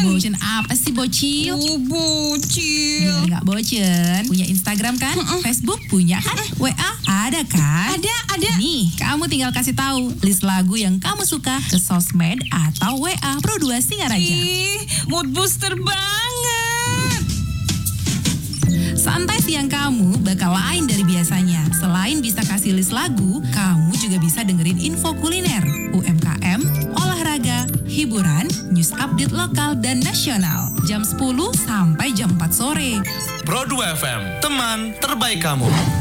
Bocen apa sih bocil? Bocil. Biar nggak bocen. Punya Instagram kan? Facebook punya kan? WA ada kan? Ada. Nih, kamu tinggal kasih tahu list lagu yang kamu suka ke sosmed atau WA Pro 2 Singaraja. Ih, mood booster banget. Santai siang kamu bakal lain dari biasanya. Selain bisa kasih list lagu, kamu juga bisa dengerin info kuliner, UMKM, olahraga, hiburan, news update lokal dan nasional. Jam 10 sampai jam 4 sore. Pro 2 FM, teman terbaik kamu.